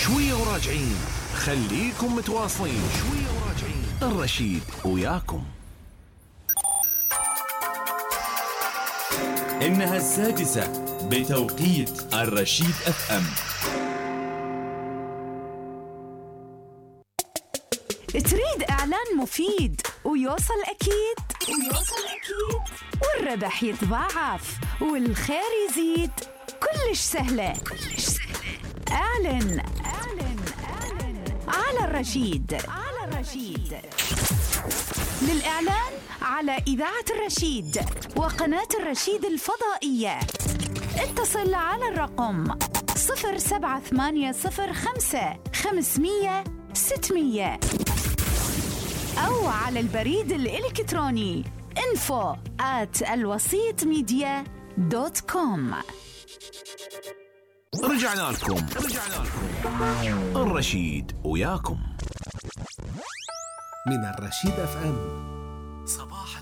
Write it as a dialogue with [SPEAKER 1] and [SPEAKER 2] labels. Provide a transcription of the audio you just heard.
[SPEAKER 1] شوية وراجعين، خليكم متواصلين. شوية وراجعين، الرشيد وياكم.
[SPEAKER 2] إنها 6 بتوقيت الرشيد FM.
[SPEAKER 3] تريد إعلان مفيد ويوصل أكيد والربح يتضاعف والخير يزيد، كلش سهلة. اعلن على الرشيد. للإعلان على إذاعة الرشيد وقناة الرشيد الفضائية اتصل على الرقم 07805 أو على البريد الإلكتروني info@alwasitmedia.com.
[SPEAKER 1] رجعنا لكم. الرشيد وياكم.
[SPEAKER 4] من الرشيد FM صباح